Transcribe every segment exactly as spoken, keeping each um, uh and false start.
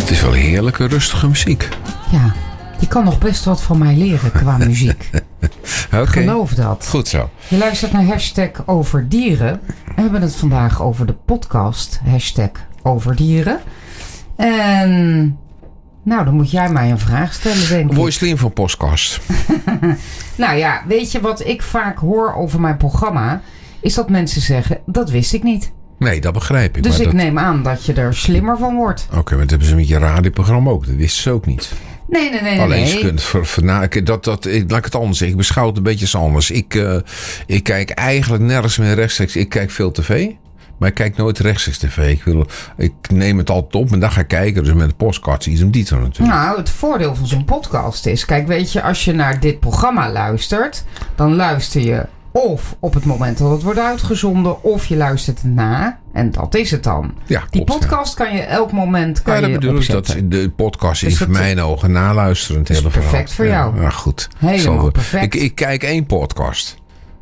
Het is wel heerlijke, rustige muziek. Ja, je kan nog best wat van mij leren qua muziek. Okay. Geloof dat. Goed zo. Je luistert naar hashtag over dieren. We hebben het vandaag over de podcast hashtag over dieren. En nou, dan moet jij mij een vraag stellen, denk ik. Word je slim van podcast? Nou ja, weet je wat ik vaak hoor over mijn programma? Is dat mensen zeggen, dat wist ik niet. Nee, dat begrijp ik. Dus maar ik dat... neem aan dat je er slimmer van wordt. Oké, okay, maar dat hebben ze met je radioprogramma ook. Dat wisten ze ook niet. Nee, nee, nee. Alleen nee. ze kunnen ver, ver, dat, dat, ik, laat ik het anders zeggen. Ik beschouw het een beetje anders. Ik, uh, ik kijk eigenlijk nergens meer rechtstreeks. Ik kijk veel tv. Maar ik kijk nooit rechtstreeks tv. Ik, wil, ik neem het altijd op en dan ga ik kijken. Dus met de podcast is hem dito natuurlijk. Nou, het voordeel van zo'n podcast is... Kijk, weet je, als je naar dit programma luistert... dan luister je of op het moment dat het wordt uitgezonden... of je luistert het na. En dat is het dan. Ja, Die klopt, podcast ja. kan je elk moment kan ja, dat je bedoel opzetten. ik. Dat, de podcast dus is voor mijn ogen naluisterend. Dat is hele perfect verhaal. voor jou. Ja, ja goed. Helemaal Zo, perfect. Ik, ik kijk één podcast.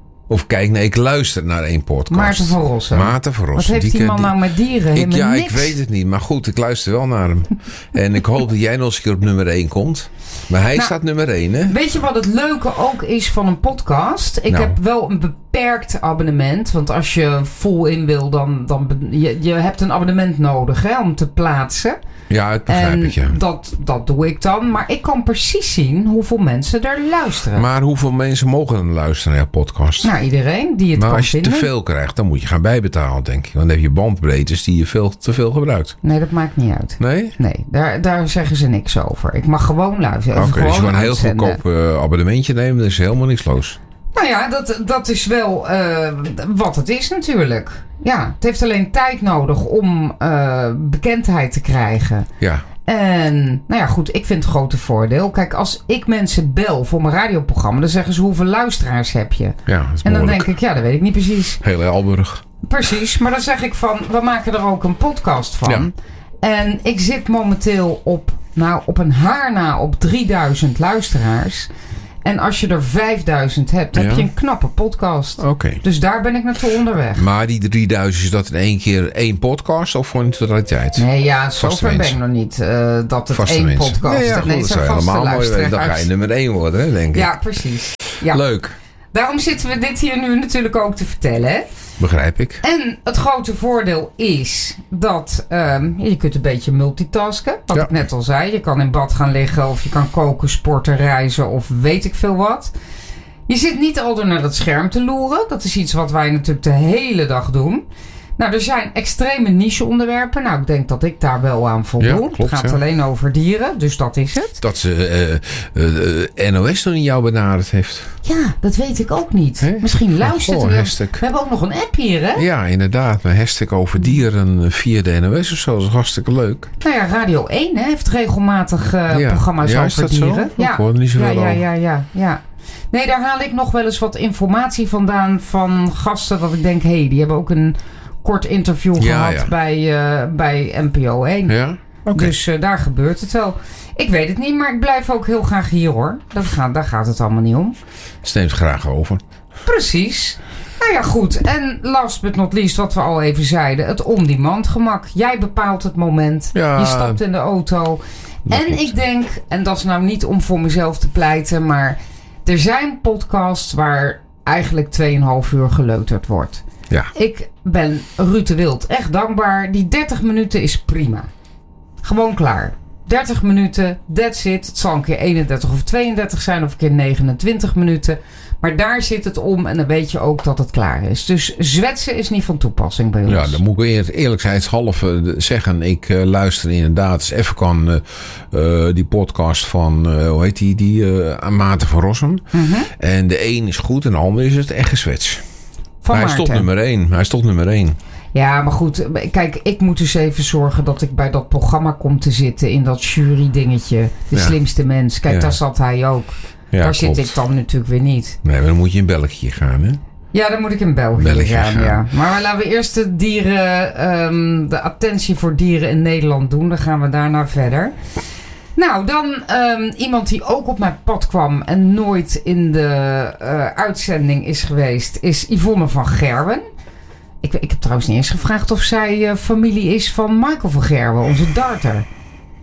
Of kijk, nee, ik luister naar één podcast. Maarten van Rossum. Maarten van Rossum. Wat heeft die, die man die, nou met dieren? Ik, ja, niks. ik weet het niet. Maar goed, ik luister wel naar hem. En ik hoop dat jij nog eens een keer op nummer één komt. Maar hij nou, staat nummer één, hè? Weet je wat het leuke ook is van een podcast? Ik nou. heb wel een beperkt abonnement. Want als je full in wil, dan... dan je, je hebt een abonnement nodig, hè, om te plaatsen. Ja, dat begrijp en ik, ja. Dat, dat doe ik dan. Maar ik kan precies zien hoeveel mensen er luisteren. Maar hoeveel mensen mogen er luisteren naar je podcast? Nou, iedereen die het maar kan als je vinden. te veel krijgt, dan moet je gaan bijbetalen, denk ik. Want dan heb je bandbreedtes die je veel, te veel gebruikt. Nee, dat maakt niet uit. Nee? Nee, daar, daar zeggen ze niks over. Ik mag gewoon luisteren. Oké, okay, dus je gewoon een heel uitzenden. goedkoop uh, abonnementje nemen, dan is helemaal niks los. Nou ja, dat, dat is wel uh, wat het is natuurlijk. Ja, het heeft alleen tijd nodig om uh, bekendheid te krijgen. Ja. En nou ja, goed, ik vind het grote voordeel. Kijk, als ik mensen bel voor mijn radioprogramma, dan zeggen ze hoeveel luisteraars heb je? Ja, dat is en dan moeilijk. denk ik, ja, dat weet ik niet precies. Heel Elburg. Precies, maar dan zeg ik van, we maken er ook een podcast van. Ja. En ik zit momenteel op, nou, op een haar na op drieduizend luisteraars. En als je er vijfduizend hebt, heb ja. je een knappe podcast. Oké. Okay. Dus daar ben ik naartoe onderweg. Maar die drieduizend, is dat in één keer één podcast of voor een totaliteit? Nee, ja, zover ben ik nog niet. Uh, dat het vaste één mensen. podcast is. Nee, ja, nee, het zijn vaste luisteraars. Dan ga je nummer één worden, hè, denk ik. Ja, precies. Ja. Leuk. Daarom zitten we dit hier nu natuurlijk ook te vertellen, hè? Begrijp ik. En het grote voordeel is dat um, je kunt een beetje multitasken. Wat ja. ik net al zei. Je kan in bad gaan liggen of je kan koken, sporten, reizen of weet ik veel wat. Je zit niet al door naar dat scherm te loeren. Dat is iets wat wij natuurlijk de hele dag doen. Nou, er zijn extreme niche-onderwerpen. Nou, ik denk dat ik daar wel aan voldoe. Ja, klopt, het gaat ja. alleen over dieren, dus dat is het. Dat ze uh, uh, uh, N O S nog in jou benaderd heeft. Ja, dat weet ik ook niet. He? Misschien luistert oh, u. We hebben ook nog een app hier, hè? Ja, inderdaad. Een hashtag over dieren via de N O S of zo. Dat is hartstikke leuk. Nou ja, Radio één hè, heeft regelmatig uh, ja. programma's ja, over dieren. Zo? Ja, ik hoor niet ja, zoveel ja, over. ja, ja, ja. Nee, daar haal ik nog wel eens wat informatie vandaan van gasten. Dat ik denk, hé, hey, die hebben ook een kort interview ja, gehad ja. Bij, uh, bij N P O één. Ja? Okay. Dus uh, daar gebeurt het wel. Ik weet het niet, maar ik blijf ook heel graag hier, hoor. Dat gaat, daar gaat het allemaal niet om. Steemt graag over. Precies. Nou ja, goed. En last but not least, wat we al even zeiden. Het on-demand gemak. Jij bepaalt het moment. Ja, je stapt in de auto. En klopt. ik denk, en dat is nou niet om voor mezelf te pleiten, maar er zijn podcasts waar eigenlijk tweeënhalf uur geleuterd wordt. Ja. Ik ben Ruud de Wild echt dankbaar. Die dertig minuten is prima. Gewoon klaar. dertig minuten, that's it. Het zal een keer eenendertig of tweeëndertig zijn of een keer negenentwintig minuten. Maar daar zit het om en dan weet je ook dat het klaar is. Dus zwetsen is niet van toepassing bij ons. Ja, dan moet ik eerlijkheidshalve zeggen. Ik uh, luister inderdaad eens even kan uh, uh, die podcast van, uh, hoe heet die, die uh, Maarten van Rossum. Mm-hmm. En de een is goed en de ander is het echt gezwets. Van hij is tot nummer één. Hij is tot nummer één. Ja, maar goed. Kijk, ik moet dus even zorgen dat ik bij dat programma kom te zitten. In dat jury dingetje. De ja. slimste mens. Kijk, ja. daar zat hij ook. Ja, daar klopt. zit ik dan natuurlijk weer niet. Nee, maar dan moet je in België gaan, hè? Ja, dan moet ik in België, België gaan, gaan. Ja. Maar laten we eerst de dieren, um, de attentie voor dieren in Nederland doen. Dan gaan we daarna verder. Nou, dan um, iemand die ook op mijn pad kwam en nooit in de uh, uitzending is geweest, is Yvonne van Gerwen. Ik, ik heb trouwens niet eens gevraagd of zij uh, familie is van Michael van Gerwen, onze darter.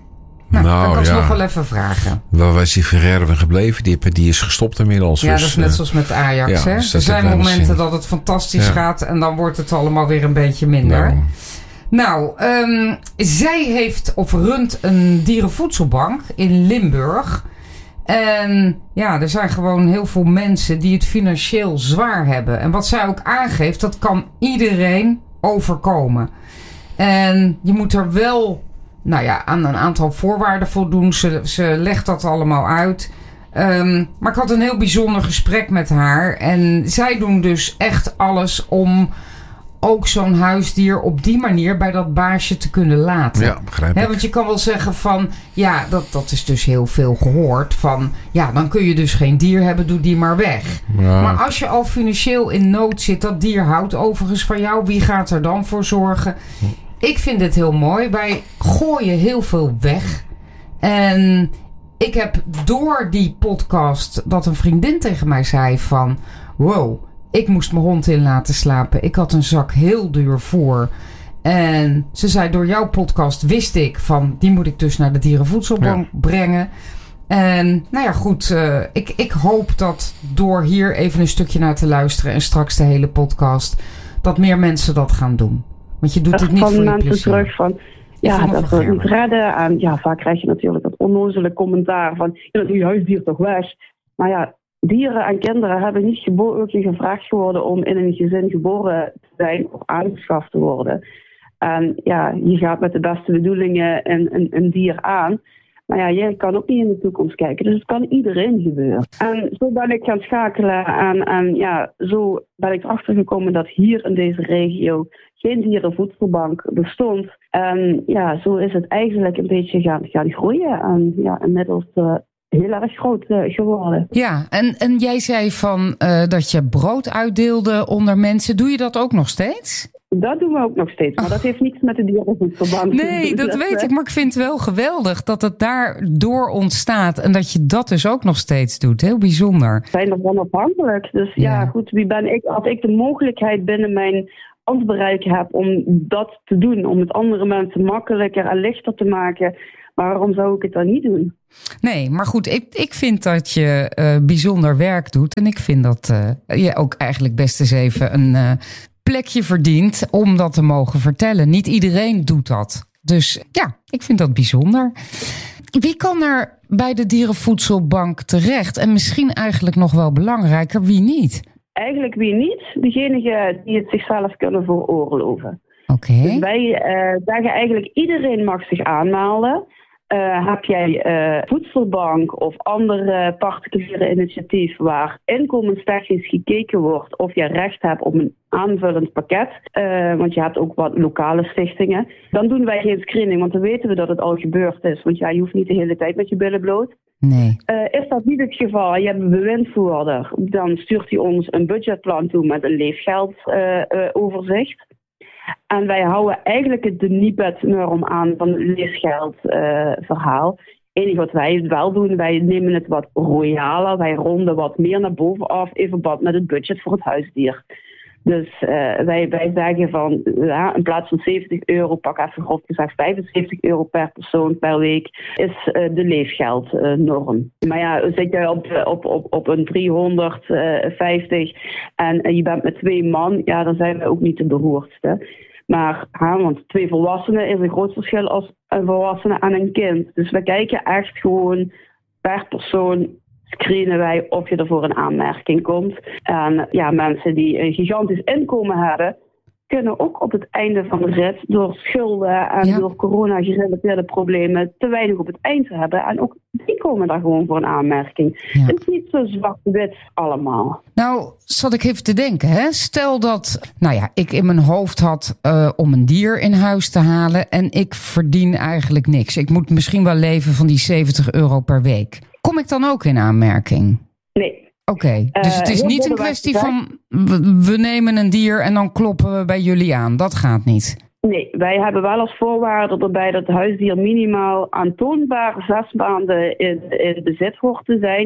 Nou, nou dan kan ik ja. nog wel even vragen. Waar was die Vergerwe gebleven? Die, die is gestopt inmiddels. Ja, dus, dat is net uh, zoals met Ajax. ja, hè? dus er zijn momenten zien. dat het fantastisch ja. gaat en dan wordt het allemaal weer een beetje minder. Nou, nou um, zij heeft of runt een dierenvoedselbank in Limburg. En ja, er zijn gewoon heel veel mensen die het financieel zwaar hebben. En wat zij ook aangeeft, dat kan iedereen overkomen. En je moet er wel, nou ja, aan een aantal voorwaarden voldoen. Ze, ze legt dat allemaal uit. Um, maar ik had een heel bijzonder gesprek met haar. En zij doen dus echt alles om ook zo'n huisdier op die manier bij dat baasje te kunnen laten. Ja, begrijp ik. He, want je kan wel zeggen van, ja, dat, dat is dus heel veel gehoord. Van, ja, dan kun je dus geen dier hebben, doe die maar weg. Ja. Maar als je al financieel in nood zit, dat dier houdt overigens van jou. Wie gaat er dan voor zorgen? Ik vind het heel mooi. Wij gooien heel veel weg. En ik heb door die podcast dat een vriendin tegen mij zei van, wow, ik moest mijn hond in laten slapen. Ik had een zak heel duur voer. En ze zei, door jouw podcast wist ik van, die moet ik dus naar de dierenvoedselbank ja. brengen. En nou ja, goed. Uh, ik, ik hoop dat door hier even een stukje naar te luisteren en straks de hele podcast, dat meer mensen dat gaan doen. Want je doet het niet voor je plezier. Van mensen terug van, ja, dat we het niet redden. En ja, vaak krijg je natuurlijk dat onnozele commentaar van, ja, dat doe je huisdier toch weg. Maar ja, dieren en kinderen hebben niet gebo- gevraagd geworden om in een gezin geboren te zijn of aangeschaft te worden. En ja, je gaat met de beste bedoelingen een, een, een dier aan. Maar ja, je kan ook niet in de toekomst kijken. Dus het kan iedereen gebeuren. En zo ben ik gaan schakelen. En, en ja, zo ben ik erachter gekomen dat hier in deze regio geen dierenvoedselbank bestond. En ja, zo is het eigenlijk een beetje gaan, gaan groeien. En ja, inmiddels Uh, heel erg groot uh, geworden. Ja, en, en jij zei van uh, dat je brood uitdeelde onder mensen. Doe je dat ook nog steeds? Dat doen we ook nog steeds, maar oh. dat heeft niets met de dierenvoedselbank te doen. Nee, dat weet ik, maar ik vind het wel geweldig dat het daardoor ontstaat en dat je dat dus ook nog steeds doet. Heel bijzonder. We zijn ervan afhankelijk, dus ja. ja goed, wie ben ik? Als ik de mogelijkheid binnen mijn ambtsbereik heb om dat te doen, om het andere mensen makkelijker en lichter te maken, waarom zou ik het dan niet doen? Nee, maar goed, ik, ik vind dat je uh, bijzonder werk doet. En ik vind dat uh, je ook eigenlijk best eens even een uh, plekje verdient om dat te mogen vertellen. Niet iedereen doet dat. Dus ja, ik vind dat bijzonder. Wie kan er bij de dierenvoedselbank terecht? En misschien eigenlijk nog wel belangrijker, wie niet? Eigenlijk wie niet. Degenen die het zichzelf kunnen veroorloven. Oké. Okay. Dus wij uh, zeggen eigenlijk iedereen mag zich aanmelden. Uh, heb jij uh, voedselbank of andere particuliere initiatief waar inkomenstechnisch gekeken wordt of je recht hebt op een aanvullend pakket, uh, want je hebt ook wat lokale stichtingen, dan doen wij geen screening, want dan weten we dat het al gebeurd is. Want ja, je hoeft niet de hele tijd met je billen bloot. Nee. Uh, is dat niet het geval, je hebt een bewindvoerder, dan stuurt hij ons een budgetplan toe met een leefgeldoverzicht. Uh, uh, En wij houden eigenlijk de Nibud-norm aan van het leefgeldverhaal. Uh, Het enige wat wij wel doen, wij nemen het wat royaler. Wij ronden wat meer naar boven af in verband met het budget voor het huisdier. Dus uh, wij, wij zeggen van, ja, in plaats van zeventig euro, pak even grof gezegd vijfenzeventig euro per persoon per week, is uh, de leefgeldnorm. Uh, maar ja, zit je op, op, op, op een driehonderdvijftig en uh, je bent met twee man, ja, dan zijn we ook niet de beroerdste. Maar, ha, want twee volwassenen is een groot verschil als een volwassene en een kind. Dus we kijken echt gewoon per persoon, screenen wij of je er voor een aanmerking komt. En ja, mensen die een gigantisch inkomen hebben, kunnen ook op het einde van de rit door schulden en ja. door corona-gerelateerde problemen te weinig op het eind te hebben. En ook die komen daar gewoon voor een aanmerking. Ja. Het is niet zo zwart-wit allemaal. Nou, zat ik even te denken, hè? Stel dat, nou ja, ik in mijn hoofd had uh, om een dier in huis te halen en ik verdien eigenlijk niks. Ik moet misschien wel leven van die zeventig euro per week. Kom ik dan ook in aanmerking? Nee. Oké, okay, dus het is uh, niet een kwestie van we, we nemen een dier en dan kloppen we bij jullie aan. Dat gaat niet. Nee, wij hebben wel als voorwaarde erbij dat het huisdier minimaal aantoonbaar zes maanden in, in bezit hoort te zijn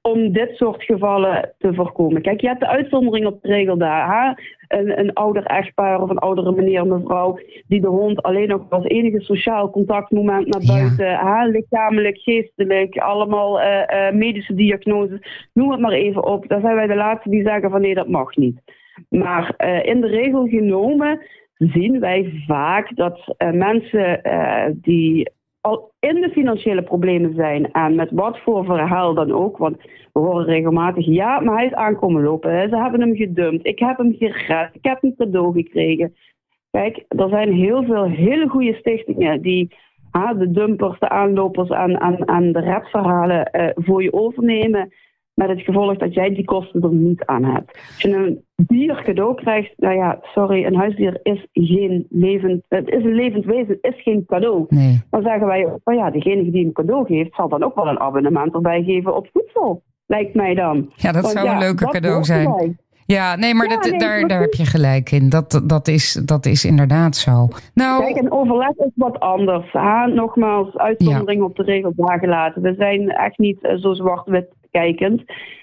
om dit soort gevallen te voorkomen. Kijk, je hebt de uitzondering op de regel daar. Hè? Een, een ouder echtpaar of een oudere meneer, mevrouw, die de hond alleen nog als enige sociaal contactmoment naar buiten, ja. hè? lichamelijk, geestelijk, allemaal uh, uh, medische diagnoses, noem het maar even op. Daar zijn wij de laatste die zeggen van nee, dat mag niet. Maar uh, in de regel genomen zien wij vaak dat uh, mensen uh, die al in de financiële problemen zijn en met wat voor verhaal dan ook, want we horen regelmatig, ja, maar hij is aankomen lopen, hè. Ze hebben hem gedumpt, ik heb hem gered, ik heb een cadeau gekregen. Kijk, er zijn heel veel hele goede stichtingen die ha, de dumpers, de aanlopers en, en, en de redverhalen uh, voor je overnemen, met het gevolg dat jij die kosten er niet aan hebt. Als je een dier cadeau krijgt, nou ja, sorry, een huisdier is geen levend, het is een levend wezen, het is geen cadeau. Nee. Dan zeggen wij, oh ja, degene die een cadeau geeft, zal dan ook wel een abonnement erbij geven op voedsel. Lijkt mij dan. Ja, dat Want zou ja, een leuke cadeau zijn. Wij. Ja, nee, maar ja, dat, nee, daar, daar heb je gelijk in. Dat, dat, is, dat is inderdaad zo. Nou, Kijk, een overleg is wat anders. Ha? Nogmaals, uitzondering ja. op de regel daar gelaten. We zijn echt niet uh, zo zwart-wit kijkend.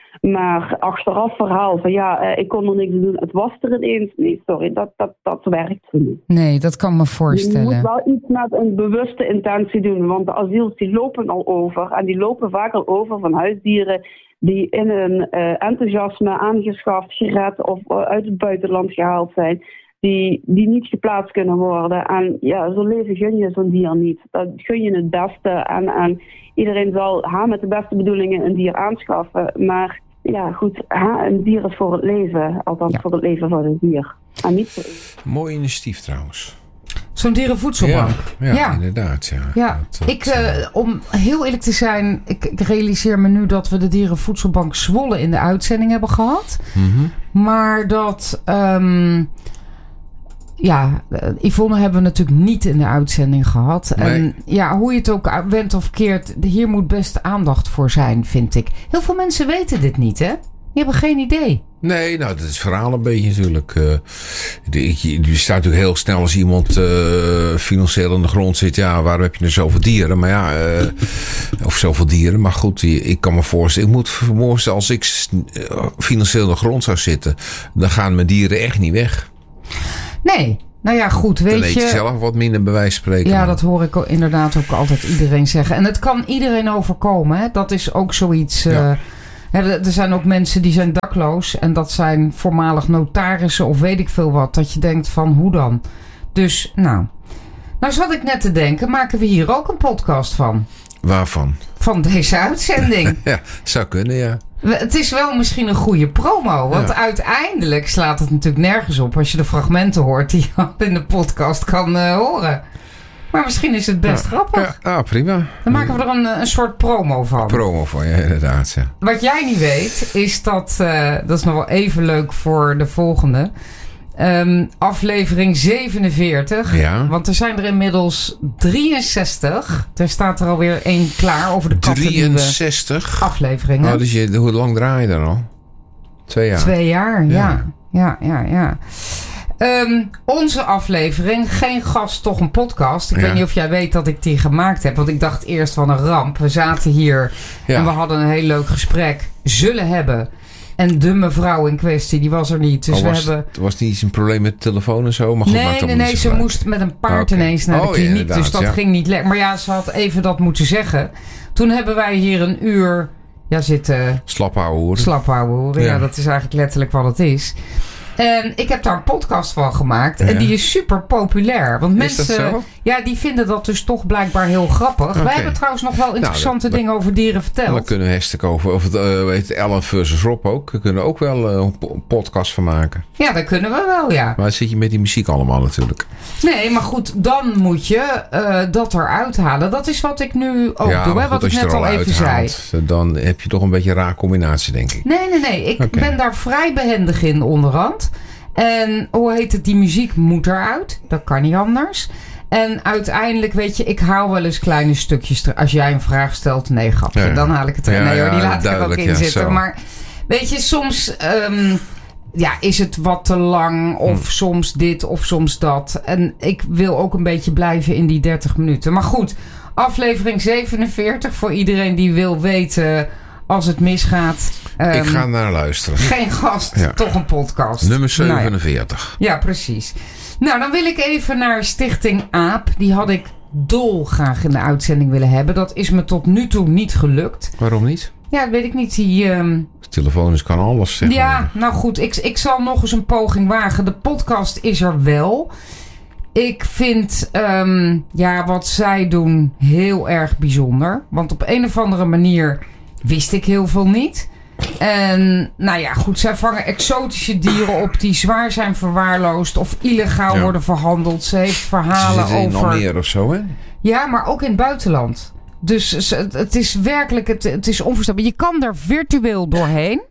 Maar achteraf verhaal van ja, uh, ik kon er niks doen. Het was er ineens. Nee, sorry, dat, dat, dat werkt niet. Nee, dat kan me voorstellen. Je moet wel iets met een bewuste intentie doen. Want de asiels die lopen al over. En die lopen vaak al over van huisdieren die in een uh, enthousiasme aangeschaft, gered of uh, uit het buitenland gehaald zijn. Die, die niet geplaatst kunnen worden. En ja, zo'n leven gun je zo'n dier niet. Dat gun je het beste. En, en iedereen zal ha, met de beste bedoelingen een dier aanschaffen. Maar ja, goed, ha, een dier is voor het leven. Althans, ja. voor het leven van een dier. En niet voor... Mooi initiatief trouwens. Zo'n dierenvoedselbank. Ja, ja, ja. inderdaad. Ja. Ja. Dat, dat, ik, uh, om heel eerlijk te zijn, ik, ik realiseer me nu dat we de dierenvoedselbank Zwolle in de uitzending hebben gehad. Mm-hmm. Maar dat... Um, Ja, Yvonne hebben we natuurlijk niet in de uitzending gehad. Nee. En ja, hoe je het ook went of keert, hier moet best aandacht voor zijn, vind ik. Heel veel mensen weten dit niet, hè? Die hebben geen idee. Nee, nou, dat is het verhaal een beetje natuurlijk. Uh, je staat natuurlijk heel snel als iemand uh, financieel aan de grond zit. Ja, waarom heb je er zoveel dieren? Maar ja, uh, of zoveel dieren. Maar goed, ik kan me voorstellen. Ik moet voorstellen, als ik financieel aan de grond zou zitten, dan gaan mijn dieren echt niet weg. Nee, nou ja, goed, weet je... Dan weet je zelf wat minder bij wijze van spreken. Ja, dat hoor ik inderdaad ook altijd iedereen zeggen. En het kan iedereen overkomen, hè. Dat is ook zoiets... Ja. Uh, hè, er zijn ook mensen die zijn dakloos. En dat zijn voormalig notarissen of weet ik veel wat. Dat je denkt van, hoe dan? Dus, nou... Nou zat ik net te denken, maken we hier ook een podcast van? Waarvan? Van deze uitzending. Ja, zou kunnen, ja. Het is wel misschien een goede promo. Want ja. uiteindelijk slaat het natuurlijk nergens op als je de fragmenten hoort die je in de podcast kan uh, horen. Maar misschien is het best ja. grappig. Ja, ah, prima. Dan maken we er een, een soort promo van. Promo van, ja, inderdaad. Ja. Wat jij niet weet, is dat... Uh, dat is nog wel even leuk voor de volgende... Um, aflevering zevenenveertig. Ja. Want er zijn er inmiddels drieënzestig. Er staat er alweer één klaar over de katten. drieënzestig afleveringen. Oh, dus je, hoe lang draai je dan al? Twee jaar. Twee jaar, ja. Ja, ja, ja. ja. Um, onze aflevering, geen gast, toch een podcast. Ik ja. weet niet of jij weet dat ik die gemaakt heb. Want ik dacht eerst van een ramp. We zaten hier ja. en we hadden een heel leuk gesprek. Zullen hebben. En de mevrouw in kwestie, die was er niet. Dus oh, was, we hebben... was niet eens een probleem met de telefoon en zo? Maar goed, nee, nee, nee. Ze uit. moest met een paard okay. ineens naar de oh, kliniek. Ja, dus dat ja. ging niet lekker. Maar ja, ze had even dat moeten zeggen. Toen hebben wij hier een uur ja, zitten... Slap houden. Slap houden. Ja. ja, dat is eigenlijk letterlijk wat het is. En ik heb daar een podcast van gemaakt. Ja. En die is super populair. Want mensen, ja, die vinden dat dus toch blijkbaar heel grappig. Okay. Wij hebben trouwens nog wel interessante nou, dingen over dieren verteld. Dan kunnen we hartstikke over, of het uh, weet Ellen versus Rob ook. We kunnen ook wel uh, een podcast van maken. Ja, dat kunnen we wel, ja. Maar dan zit je met die muziek allemaal natuurlijk. Nee, maar goed, dan moet je uh, dat eruit halen. Dat is wat ik nu ook ja, doe, hè, goed, wat ik net al even uithaalt, zei. Dan heb je toch een beetje een raar combinatie, denk ik. Nee, nee, nee. Ik okay. ben daar vrij behendig in onderhand. En hoe heet het, die muziek moet eruit. Dat kan niet anders. En uiteindelijk, weet je, ik haal wel eens kleine stukjes er. Als jij een vraag stelt, nee, grapje. Ja. Dan haal ik het er. Ja, nee hoor, die ja, laat ik er ook in ja, zitten. Zo. Maar weet je, soms um, ja, is het wat te lang. Of hm. soms dit of soms dat. En ik wil ook een beetje blijven in die dertig minuten. Maar goed, aflevering zevenenveertig voor iedereen die wil weten... als het misgaat. Um, ik ga naar luisteren. Geen gast, ja. Toch een podcast. Nummer zevenenveertig. Nou ja. ja, precies. Nou, dan wil ik even naar Stichting AAP. Die had ik dolgraag in de uitzending willen hebben. Dat is me tot nu toe niet gelukt. Waarom niet? Ja, dat weet ik niet. Die, um... Telefonisch kan alles zeggen. Ja, nou goed. Ik, ik zal nog eens een poging wagen. De podcast is er wel. Ik vind um, ja, wat zij doen heel erg bijzonder. Want op een of andere manier wist ik heel veel niet. En nou ja, goed. Zij vangen exotische dieren op die zwaar zijn verwaarloosd of illegaal ja. worden verhandeld. Ze heeft verhalen Ze over... in Almere of zo, hè? Ja, maar ook in het buitenland. Dus het is werkelijk, het, het is onvoorstelbaar. Je kan er virtueel doorheen.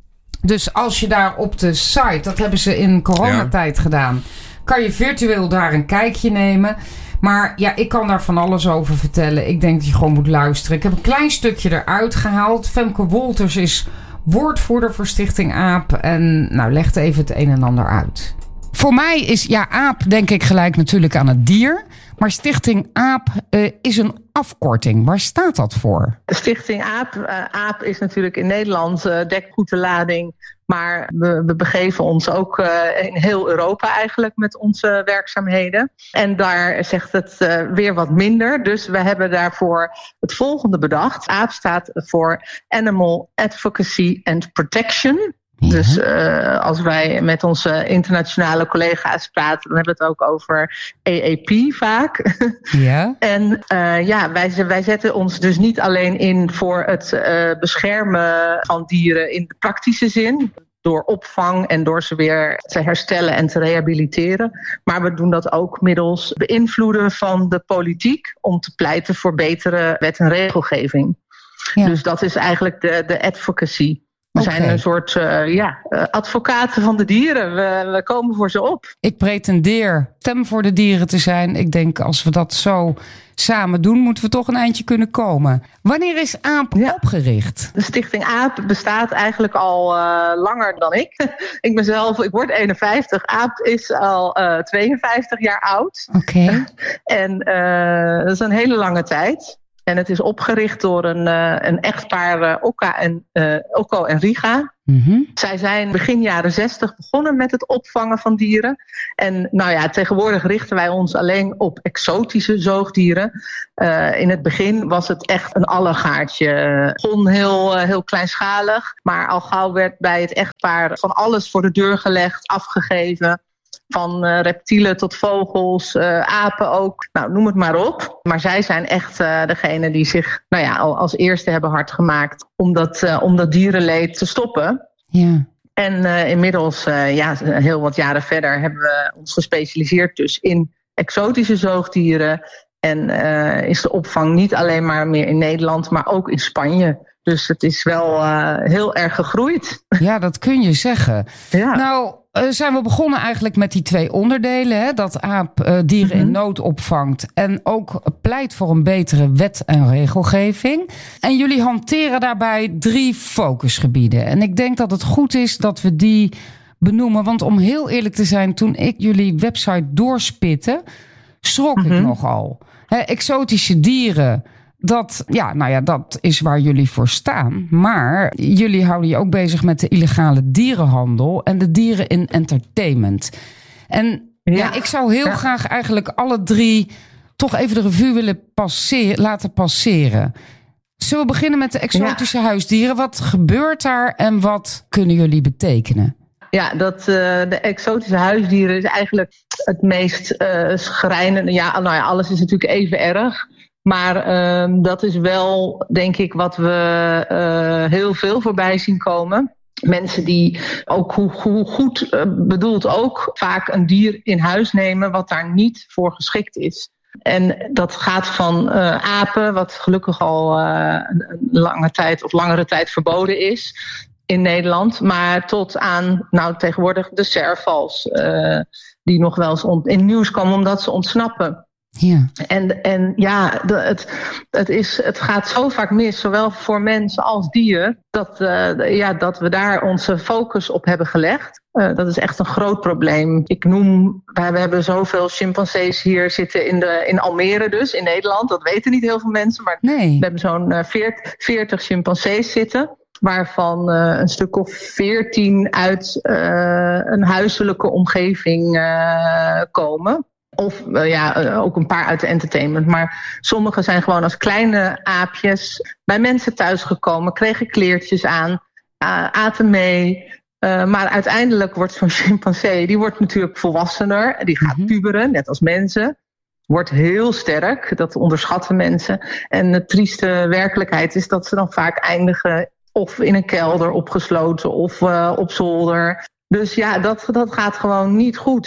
Dus als je daar op de site, dat hebben ze in coronatijd ja. gedaan, kan je virtueel daar een kijkje nemen. Maar ja, ik kan daar van alles over vertellen. Ik denk dat je gewoon moet luisteren. Ik heb een klein stukje eruit gehaald. Femke Wolters is woordvoerder voor Stichting AAP. En nou, legt even het een en ander uit. Voor mij is ja, AAP denk ik gelijk natuurlijk aan het dier. Maar Stichting AAP uh, is een afkorting. Waar staat dat voor? Stichting AAP, uh, AAP is natuurlijk in Nederland uh, dekt goed de lading. Maar we, we begeven ons ook uh, in heel Europa eigenlijk met onze werkzaamheden. En daar zegt het uh, weer wat minder. Dus we hebben daarvoor het volgende bedacht. AAP staat voor Animal Advocacy and Protection. Ja. Dus uh, als wij met onze internationale collega's praten, dan hebben we het ook over A A P vaak. Ja. En uh, ja, wij, wij zetten ons dus niet alleen in voor het uh, beschermen van dieren in de praktische zin, door opvang en door ze weer te herstellen en te rehabiliteren. Maar we doen dat ook middels beïnvloeden van de politiek om te pleiten voor betere wet en regelgeving. Ja. Dus dat is eigenlijk de, de advocacy. We okay. zijn een soort uh, ja, advocaten van de dieren. We, we komen voor ze op. Ik pretendeer stem voor de dieren te zijn. Ik denk als we dat zo samen doen, moeten we toch een eindje kunnen komen. Wanneer is AAP ja. opgericht? De Stichting AAP bestaat eigenlijk al uh, langer dan ik. ik ben zelf, ik word eenenvijftig. AAP is al uh, tweeënvijftig jaar oud. Oké. Okay. En uh, dat is een hele lange tijd. En het is opgericht door een, uh, een echtpaar, uh, Okka en, uh, Okko en Riga. Mm-hmm. Zij zijn begin jaren zestig begonnen met het opvangen van dieren. En nou ja, tegenwoordig richten wij ons alleen op exotische zoogdieren. Uh, in het begin was het echt een allegaartje. Het begon heel, uh, heel kleinschalig. Maar al gauw werd bij het echtpaar van alles voor de deur gelegd, afgegeven. Van uh, reptielen tot vogels, uh, apen ook, nou, noem het maar op. Maar zij zijn echt uh, degene die zich nou ja, al als eerste hebben hard gemaakt om dat, uh, om dat dierenleed te stoppen. Ja. En uh, inmiddels, uh, ja, heel wat jaren verder, hebben we ons gespecialiseerd dus in exotische zoogdieren. En uh, is de opvang niet alleen maar meer in Nederland, maar ook in Spanje. Dus het is wel uh, heel erg gegroeid. Ja, dat kun je zeggen. Ja. Nou, uh, zijn we begonnen eigenlijk met die twee onderdelen. Hè? Dat AAP uh, dieren mm-hmm. in nood opvangt. En ook pleit voor een betere wet en regelgeving. En jullie hanteren daarbij drie focusgebieden. En ik denk dat het goed is dat we die benoemen. Want om heel eerlijk te zijn, toen ik jullie website doorspitte, schrok mm-hmm. ik nogal. Hè, exotische dieren. Dat, ja, nou ja, dat is waar jullie voor staan. Maar jullie houden je ook bezig met de illegale dierenhandel en de dieren in entertainment. En ja, ja ik zou heel ja. graag eigenlijk alle drie toch even de revue willen passeer, laten passeren. Zullen we beginnen met de exotische ja. huisdieren? Wat gebeurt daar en wat kunnen jullie betekenen? Ja, dat, uh, de exotische huisdieren is eigenlijk het meest uh, schrijnende. Ja, nou ja, alles is natuurlijk even erg. Maar uh, dat is wel, denk ik, wat we uh, heel veel voorbij zien komen. Mensen die ook hoe, hoe goed uh, bedoeld ook vaak een dier in huis nemen wat daar niet voor geschikt is. En dat gaat van uh, apen, wat gelukkig al uh, een lange tijd of langere tijd verboden is in Nederland. Maar tot aan nou tegenwoordig de servals, uh, die nog wel eens ont- in nieuws komen omdat ze ontsnappen. Ja. En, en ja, de, het, het, is, het gaat zo vaak mis, zowel voor mensen als dieren, dat, uh, ja, dat we daar onze focus op hebben gelegd. Uh, dat is echt een groot probleem. Ik noem, we hebben zoveel chimpansees hier zitten in, de, in Almere dus, in Nederland. Dat weten niet heel veel mensen, maar nee. We hebben zo'n uh, veertig chimpansees zitten. Waarvan uh, een stuk of veertien uit uh, een huiselijke omgeving uh, komen. Of uh, ja, uh, ook een paar uit de entertainment. Maar sommige zijn gewoon als kleine aapjes bij mensen thuisgekomen. Kregen kleertjes aan, uh, aten mee. Uh, maar uiteindelijk wordt zo'n chimpansee, die wordt natuurlijk volwassener. Die gaat mm-hmm. puberen, net als mensen. Wordt heel sterk, dat onderschatten mensen. En de trieste werkelijkheid is dat ze dan vaak eindigen of in een kelder opgesloten of uh, op zolder. Dus ja, dat, dat gaat gewoon niet goed.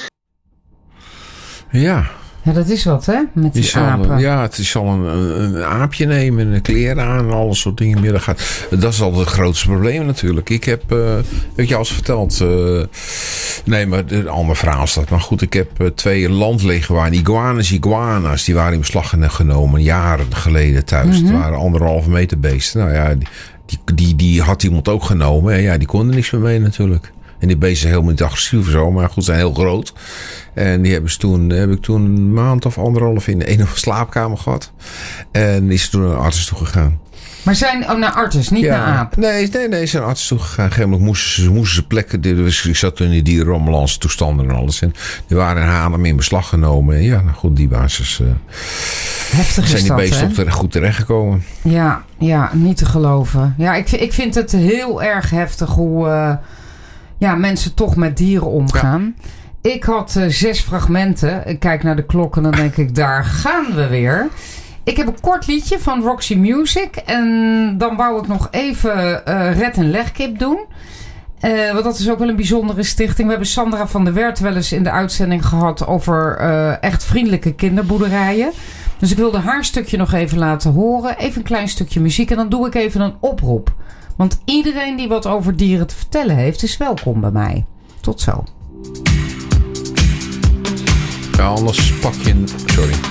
Ja. Ja, dat is wat, hè? Met die, die zal, apen. Ja, het is al een, een, een aapje nemen en een kleren aan en alle soort dingen meer. Dat, gaat, dat is al het grootste probleem natuurlijk. Ik heb, uh, heb je al eens verteld, uh, nee, maar al mijn verhaal is dat. Maar goed, ik heb uh, twee landleguanen, iguanas, iguanas, die waren in beslag genomen jaren geleden thuis. Mm-hmm. Het waren anderhalve meter beesten. Nou ja, die, die, die, die had iemand ook genomen. En ja, die kon er niks meer mee natuurlijk. En die beesten zijn helemaal niet agressief of zo, maar goed, zijn heel groot. En die hebben ze toen, heb ik toen een maand of anderhalf in de ene slaapkamer gehad. En is toen naar een arts toe gegaan. Maar zijn oh, naar arts, niet ja, naar aap? Nee, nee, nee, zijn arts toe gegaan. Gegeven moesten ze, moesten ze plekken. Dus ik zat toen in die dierenambulance toestanden en alles. En die waren in Haarlem in beslag genomen. En ja, nou goed, die basis. Uh, Heftig zijn is die dat, beesten hè? ook goed terechtgekomen. Ja, ja, niet te geloven. Ja, ik, ik vind het heel erg heftig hoe uh, ja, mensen toch met dieren omgaan. Ja. Ik had uh, zes fragmenten. Ik kijk naar de klok en dan denk ik, daar gaan we weer. Ik heb een kort liedje van Roxy Music. En dan wou ik nog even uh, Red en Legkip doen. Uh, want dat is ook wel een bijzondere stichting. We hebben Sandra van der Wert wel eens in de uitzending gehad over uh, echt vriendelijke kinderboerderijen. Dus ik wilde haar stukje nog even laten horen. Even een klein stukje muziek. En dan doe ik even een oproep. Want iedereen die wat over dieren te vertellen heeft, is welkom bij mij. Tot zo. Ja, anders pak je een... Sorry.